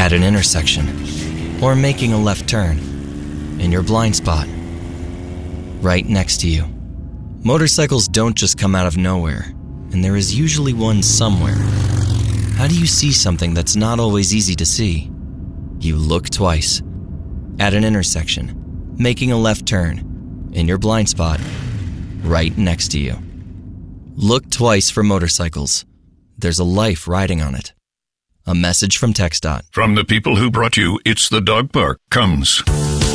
at an intersection, or making a left turn, in your blind spot, right next to you. Motorcycles don't just come out of nowhere, and there is usually one somewhere. How do you see something that's not always easy to see? You look twice. At an intersection, making a left turn, in your blind spot, right next to you. Look twice for motorcycles. There's a life riding on it. A message from TxDOT. From the people who brought you It's the Dog Park comes